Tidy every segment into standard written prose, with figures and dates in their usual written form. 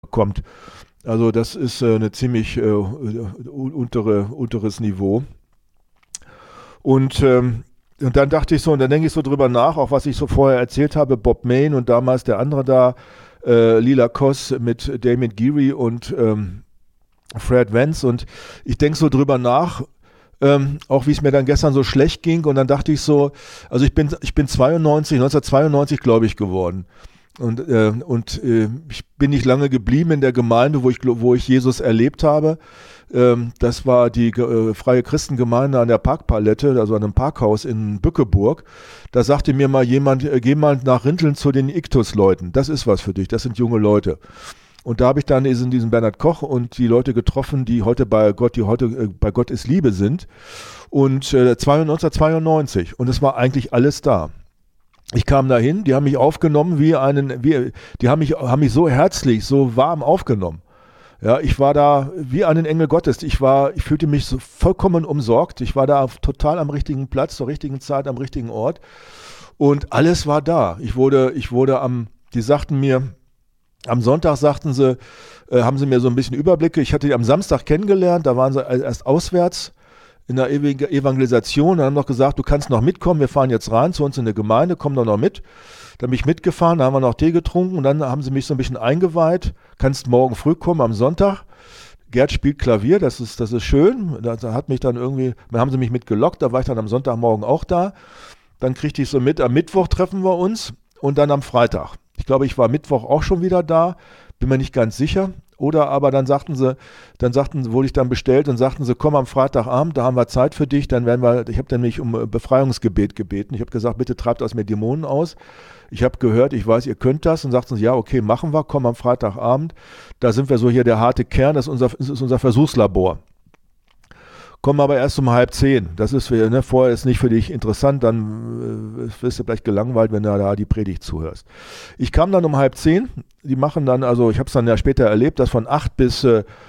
kommt. Also das ist eine ziemlich unteres Niveau. Und, und dann dachte ich so, und dann denke ich so drüber nach, auch was ich so vorher erzählt habe, Bob Mayne und damals der andere da, Lila Koss mit Damon Geary und Fred Vance. Und ich denke so drüber nach, auch wie es mir dann gestern so schlecht ging. Und dann dachte ich so, also ich bin 1992 glaube ich geworden. Und ich bin nicht lange geblieben in der Gemeinde, wo ich Jesus erlebt habe. Das war die Freie Christengemeinde an der Parkpalette, also an einem Parkhaus in Bückeburg. Da sagte mir mal jemand, geh mal nach Rinteln zu den Iktus-Leuten. Das ist was für dich, das sind junge Leute. Und da habe ich dann in diesen Bernhard Koch und die Leute getroffen, die heute bei Gott ist Liebe sind. Und 1992. Und es war eigentlich alles da. Ich kam dahin, die haben mich aufgenommen die haben mich so herzlich, so warm aufgenommen. Ja, ich war da wie einen Engel Gottes. Ich fühlte mich so vollkommen umsorgt. Ich war da total am richtigen Platz, zur richtigen Zeit, am richtigen Ort. Und alles war da. Die sagten mir, am Sonntag sagten sie, haben sie mir so ein bisschen Überblicke. Ich hatte die am Samstag kennengelernt, da waren sie erst auswärts in der Evangelisation und haben noch gesagt, du kannst noch mitkommen, wir fahren jetzt rein zu uns in eine Gemeinde, komm doch noch mit. Dann bin ich mitgefahren, da haben wir noch Tee getrunken und dann haben sie mich so ein bisschen eingeweiht, kannst morgen früh kommen am Sonntag. Gerd spielt Klavier, das ist schön. Da hat mich dann irgendwie, da haben sie mich mitgelockt, da war ich dann am Sonntagmorgen auch da. Dann kriegte ich so mit, am Mittwoch treffen wir uns und dann am Freitag. Ich glaube, ich war Mittwoch auch schon wieder da, bin mir nicht ganz sicher. Oder aber wurde ich dann bestellt und sagten sie, komm am Freitagabend, da haben wir Zeit für dich, ich habe dann mich um Befreiungsgebet gebeten. Ich habe gesagt, bitte treibt aus mir Dämonen aus. Ich habe gehört, ich weiß, ihr könnt das. Und sagten sie, ja, okay, machen wir, komm am Freitagabend. Da sind wir so hier der harte Kern, das ist unser Versuchslabor. Kommen aber erst um 9:30. Das ist vorher ist nicht für dich interessant, dann wirst du vielleicht gelangweilt, wenn du da die Predigt zuhörst. Ich kam dann um 9:30. Die machen dann, also ich habe es dann ja später erlebt, dass von 8 bis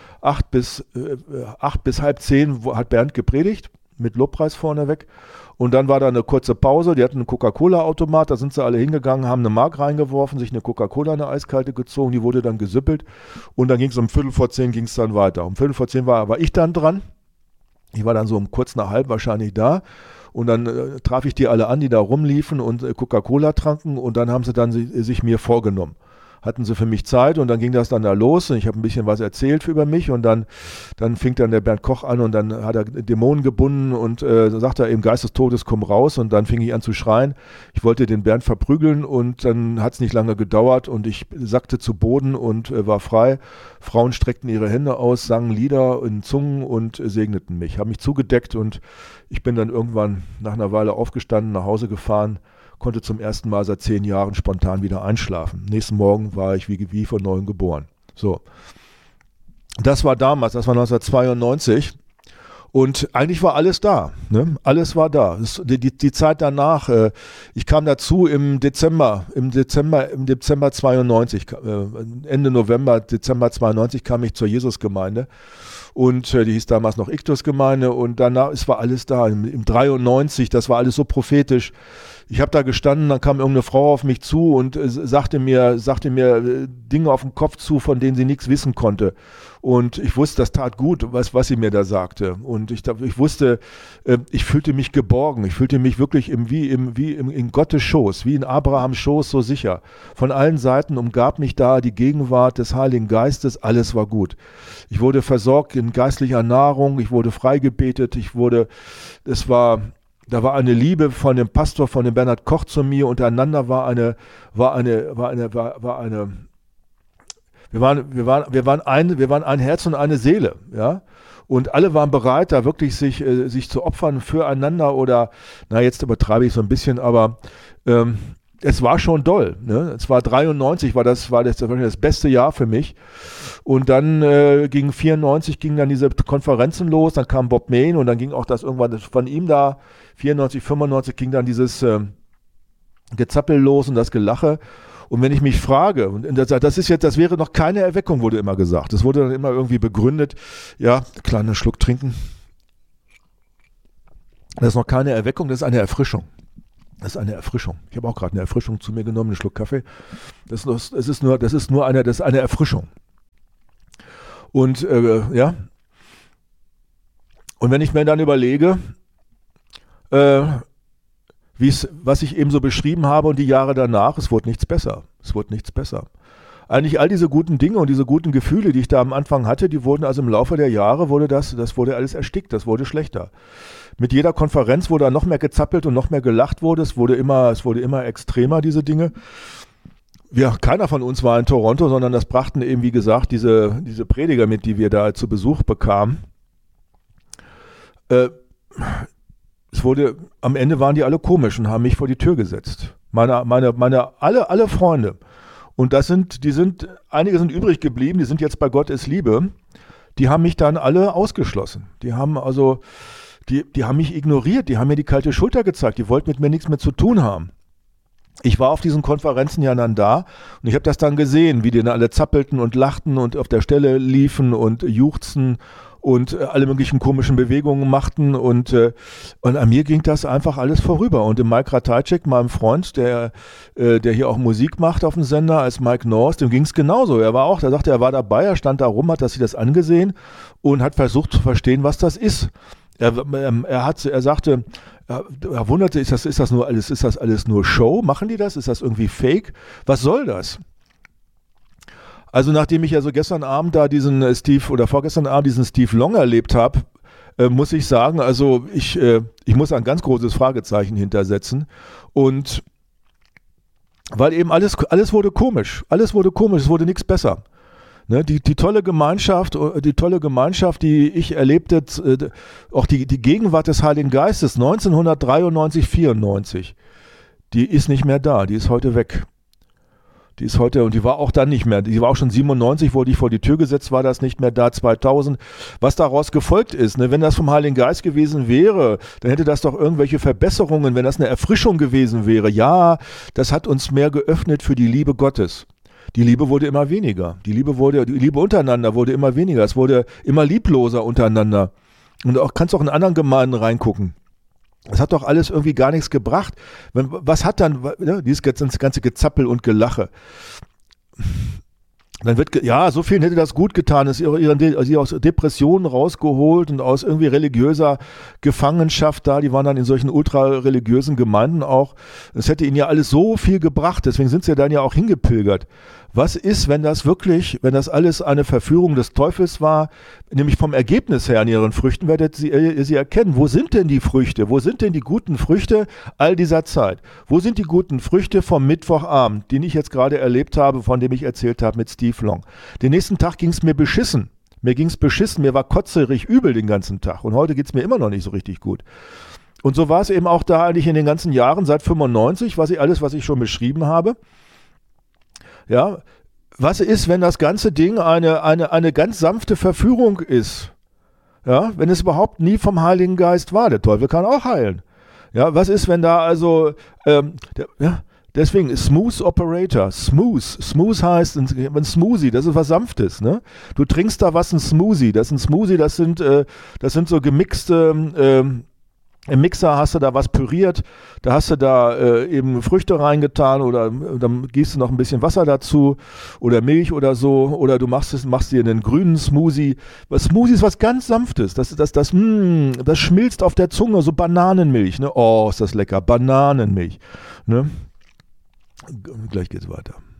9:30 hat Bernd gepredigt, mit Lobpreis vorneweg. Und dann war da eine kurze Pause, die hatten einen Coca-Cola-Automat, da sind sie alle hingegangen, haben eine Mark reingeworfen, sich eine Coca-Cola, eine eiskalte gezogen, die wurde dann gesüppelt. Und dann ging es um 9:45 ging es dann weiter. Um 9:45 war ich dann dran. Ich war dann so um kurz nach halb wahrscheinlich da und dann traf ich die alle an, die da rumliefen und Coca-Cola tranken und dann haben sie dann sich mir vorgenommen. Hatten sie für mich Zeit und dann ging das dann da los und ich habe ein bisschen was erzählt über mich und dann fing dann der Bernd Koch an und dann hat er Dämonen gebunden und sagte er eben, Geist des Todes, komm raus und dann fing ich an zu schreien. Ich wollte den Bernd verprügeln und dann hat es nicht lange gedauert und ich sackte zu Boden und war frei. Frauen streckten ihre Hände aus, sangen Lieder in Zungen und segneten mich, haben mich zugedeckt und ich bin dann irgendwann nach einer Weile aufgestanden, nach Hause gefahren, konnte zum ersten Mal seit 10 Jahren spontan wieder einschlafen. Nächsten Morgen war ich wie von neuem geboren. So. Das war damals, das war 1992 und eigentlich war alles da. Ne? Alles war da. Die Zeit danach, ich kam dazu im Dezember 92, Ende November, Dezember 92 kam ich zur Jesusgemeinde. Und die hieß damals noch Iktus-Gemeinde und danach, es war alles da, im 93, das war alles so prophetisch. Ich habe da gestanden, dann kam irgendeine Frau auf mich zu und sagte mir Dinge auf den Kopf zu, von denen sie nichts wissen konnte. Und ich wusste, das tat gut, was sie mir da sagte. Und ich wusste, ich fühlte mich geborgen. Ich fühlte mich wirklich in Gottes Schoß, wie in Abrahams Schoß so sicher. Von allen Seiten umgab mich da die Gegenwart des Heiligen Geistes. Alles war gut. Ich wurde versorgt in geistlicher Nahrung. Ich wurde freigebetet. Da war eine Liebe von dem Pastor, von dem Bernhard Koch zu mir. Untereinander wir waren ein Herz und eine Seele, ja. Und alle waren bereit, da wirklich sich zu opfern füreinander oder, jetzt übertreibe ich so ein bisschen, aber es war schon doll. Ne? Es war 93, war das beste Jahr für mich. Und dann gegen 94 gingen dann diese Konferenzen los, dann kam Bob Mayne und dann ging auch das irgendwann von ihm da, 94, 95 ging dann dieses Gezappel los und das Gelache. Und wenn ich mich frage, und das wäre noch keine Erweckung, wurde immer gesagt. Das wurde dann immer irgendwie begründet. Ja, kleiner Schluck trinken. Das ist noch keine Erweckung, das ist eine Erfrischung. Das ist eine Erfrischung. Ich habe auch gerade eine Erfrischung zu mir genommen, einen Schluck Kaffee. Das ist eine Erfrischung. Und ja, und wenn ich mir dann überlege, was ich eben so beschrieben habe und die Jahre danach, es wurde nichts besser. Es wurde nichts besser. Eigentlich all diese guten Dinge und diese guten Gefühle, die ich da am Anfang hatte, die wurden also im Laufe der Jahre, das wurde alles erstickt, das wurde schlechter. Mit jeder Konferenz, wo da noch mehr gezappelt und noch mehr gelacht wurde, es wurde immer extremer, diese Dinge. Ja, keiner von uns war in Toronto, sondern das brachten eben, wie gesagt, diese Prediger mit, die wir da zu Besuch bekamen. Am Ende waren die alle komisch und haben mich vor die Tür gesetzt. Alle Freunde. Und einige sind übrig geblieben, die sind jetzt bei Gott ist Liebe. Die haben mich dann alle ausgeschlossen. Die haben mich ignoriert, die haben mir die kalte Schulter gezeigt, die wollten mit mir nichts mehr zu tun haben. Ich war auf diesen Konferenzen ja dann da und ich habe das dann gesehen, wie die dann alle zappelten und lachten und auf der Stelle liefen und juchzten und alle möglichen komischen Bewegungen machten und an mir ging das einfach alles vorüber. Und dem Mike Ratajczyk, meinem Freund, der hier auch Musik macht auf dem Sender, als Mike North, dem ging es genauso. Er sagte, er war dabei, er stand da rum, hat sich das angesehen und hat versucht zu verstehen, was das ist. Er sagte, er wunderte, ist das alles nur Show? Machen die das? Ist das irgendwie Fake? Was soll das? Also nachdem ich ja so gestern Abend da vorgestern Abend diesen Steve Long erlebt habe, muss ich sagen, also ich muss ein ganz großes Fragezeichen hintersetzen. Und weil eben alles wurde komisch, es wurde nichts besser. Ne, die tolle Gemeinschaft, die ich erlebte, auch die Gegenwart des Heiligen Geistes 1993, 94, die ist nicht mehr da, die ist heute weg. Die ist heute, und die war auch dann nicht mehr, die war auch schon 97, wo die vor die Tür gesetzt war, das nicht mehr da, 2000. Was daraus gefolgt ist, ne, wenn das vom Heiligen Geist gewesen wäre, dann hätte das doch irgendwelche Verbesserungen, wenn das eine Erfrischung gewesen wäre. Ja, das hat uns mehr geöffnet für die Liebe Gottes. Die Liebe wurde immer weniger. Die Liebe untereinander wurde immer weniger. Es wurde immer liebloser untereinander. Und kannst auch in anderen Gemeinden reingucken. Das hat doch alles irgendwie gar nichts gebracht. Was hat dann, dieses ganze Gezappel und Gelache? Dann so vielen hätte das gut getan, ist sie aus Depressionen rausgeholt und aus irgendwie religiöser Gefangenschaft da, die waren dann in solchen ultra-religiösen Gemeinden auch. Das hätte ihnen ja alles so viel gebracht, deswegen sind sie dann ja auch hingepilgert. Was ist, wenn das alles eine Verführung des Teufels war, nämlich vom Ergebnis her an ihren Früchten werdet sie erkennen. Wo sind denn die Früchte? Wo sind denn die guten Früchte all dieser Zeit? Wo sind die guten Früchte vom Mittwochabend, den ich jetzt gerade erlebt habe, von dem ich erzählt habe mit Steve Long? Den nächsten Tag ging es mir beschissen. Mir war kotzerig übel den ganzen Tag. Und heute geht es mir immer noch nicht so richtig gut. Und so war es eben auch da eigentlich in den ganzen Jahren, seit 95, was ich schon beschrieben habe. Ja, was ist, wenn das ganze Ding eine ganz sanfte Verführung ist? Ja, wenn es überhaupt nie vom Heiligen Geist war. Der Teufel kann auch heilen. Ja, was ist, wenn da also, deswegen Smooth Operator, Smooth heißt ein Smoothie, das ist was Sanftes, ne? Du trinkst da was, ein Smoothie, das sind so gemixte, im Mixer hast du da was püriert, da hast du da eben Früchte reingetan oder dann gießt du noch ein bisschen Wasser dazu oder Milch oder so oder du machst dir einen grünen Smoothie. Smoothie ist was ganz Sanftes, das schmilzt auf der Zunge, so Bananenmilch, ne? Oh, ist das lecker, Bananenmilch, ne? Gleich geht's weiter.